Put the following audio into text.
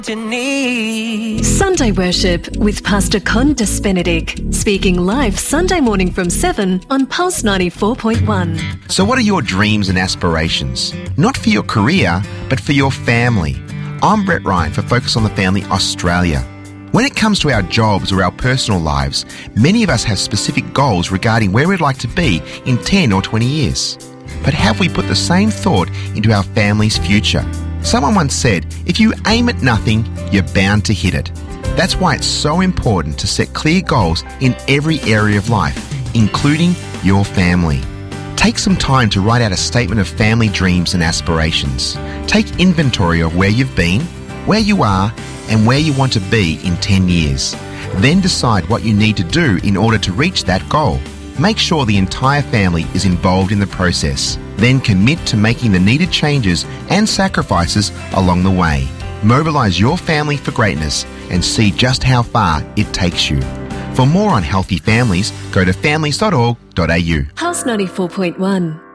Sunday Worship with Pastor Condas Benedict, speaking live Sunday morning from 7 on Pulse 94.1. So what are your dreams and aspirations? Not for your career, but for your family. I'm Brett Ryan for Focus on the Family Australia. When it comes to our jobs or our personal lives, many of us have specific goals regarding where we'd like to be in 10 or 20 years. But have we put the same thought into our family's future? Someone once said, if you aim at nothing, you're bound to hit it. That's why it's so important to set clear goals in every area of life, including your family. Take some time to write out a statement of family dreams and aspirations. Take inventory of where you've been, where you are, and where you want to be in 10 years. Then decide what you need to do in order to reach that goal. Make sure the entire family is involved in the process. Then commit to making the needed changes and sacrifices along the way. Mobilise your family for greatness and see just how far it takes you. For more on healthy families, go to families.org.au. Pulse 94.1.